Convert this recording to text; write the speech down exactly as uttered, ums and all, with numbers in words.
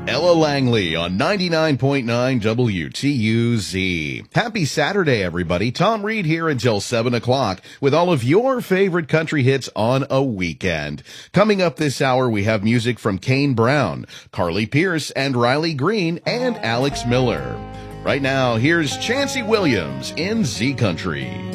Ella Langley on ninety-nine point nine W T U Z. Happy Saturday, everybody. Tom Reed here until seven o'clock with all of your favorite country hits on a weekend. Coming up this hour, we have music from Kane Brown, Carly Pierce, and Riley Green, and Alex Miller. Right now, here's Chancey Williams in Z Country.